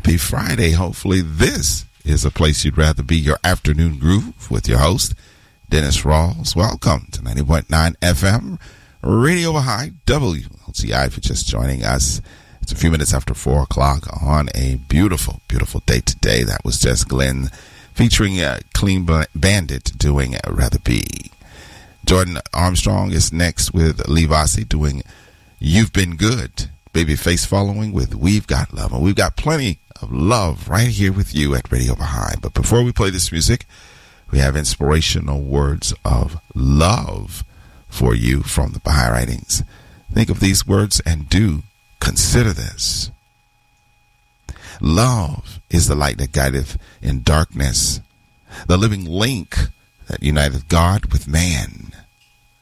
Happy Friday. Hopefully this is a place you'd rather be. Your afternoon groove with your host, Dennis Rawls. Welcome to 90.9 FM, Radio High, WLCI, if you're just joining us. It's a few minutes after 4 o'clock on a beautiful, beautiful day today. That was just Glenn featuring Clean Bandit doing Rather Be. Jordan Armstrong is next with Lee Vossi doing You've Been Good. Babyface following with We've Got Love. And we've got plenty of love right here with you at Radio Baha'i. But before we play this music, we have inspirational words of love for you from the Baha'i Writings. Think of these words and do consider this. Love is the light that guideth in darkness, the living link that uniteth God with man.